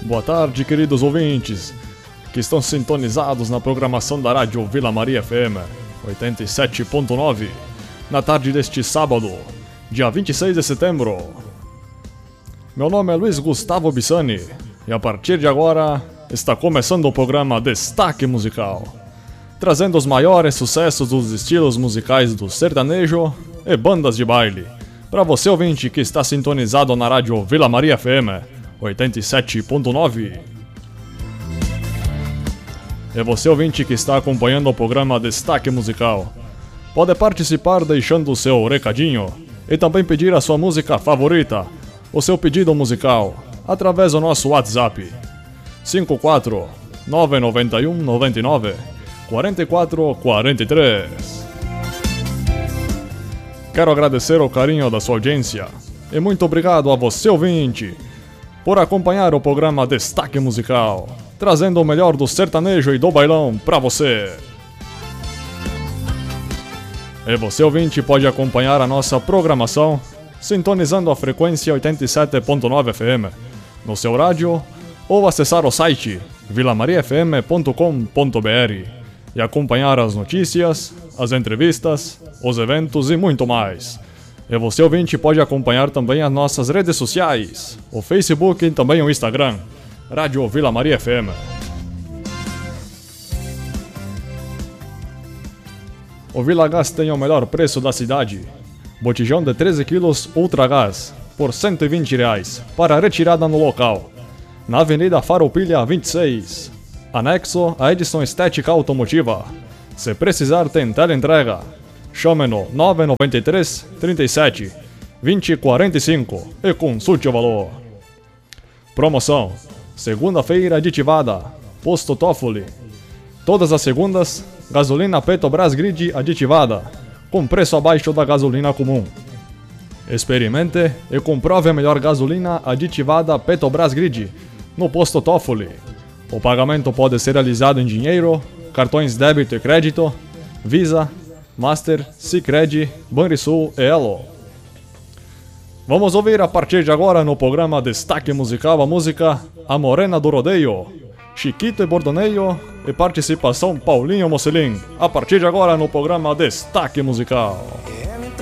Boa tarde, queridos ouvintes, que estão sintonizados na programação da Rádio Vila Maria FM 87.9, na tarde deste sábado, dia 26 de setembro. Meu nome é Luiz Gustavo Bissani e a partir de agora está começando o programa Destaque Musical, trazendo os maiores sucessos dos estilos musicais do sertanejo e bandas de baile, para você ouvinte que está sintonizado na Rádio Vila Maria FM 87.9. E você ouvinte que está acompanhando o programa Destaque Musical, pode participar deixando o seu recadinho e também pedir a sua música favorita, o seu pedido musical, através do nosso WhatsApp 54 991 99 44 43. Quero agradecer o carinho da sua audiência e muito obrigado a você ouvinte por acompanhar o programa Destaque Musical, trazendo o melhor do sertanejo e do bailão pra você. E você ouvinte pode acompanhar a nossa programação sintonizando a frequência 87.9 FM no seu rádio ou acessar o site vilamariafm.com.br e acompanhar as notícias, as entrevistas, os eventos e muito mais. E você ouvinte pode acompanhar também as nossas redes sociais, o Facebook e também o Instagram, Rádio Vila Maria FM. O Vila Gás tem o melhor preço da cidade. Botijão de 13 kg Ultra Gás, por R$ 120 para retirada no local, na Avenida Farroupilha 26, anexo à Edição Estética Automotiva. Se precisar, tem teleentrega. Chame no 993 37 20 45 e consulte o valor. Promoção: segunda-feira aditivada, posto Toffoli. Todas as segundas, gasolina Petrobras Grid aditivada, com preço abaixo da gasolina comum. Experimente e comprove a melhor gasolina aditivada Petrobras Grid no posto Toffoli. O pagamento pode ser realizado em dinheiro, cartões débito e crédito, Visa, Master, Sicredi, Banrisul e Elo. Vamos ouvir a partir de agora no programa Destaque Musical a música A Morena do Rodeio, Chiquito e Bordoneio e participação Paulinho Mocelin, a partir de agora no programa Destaque Musical.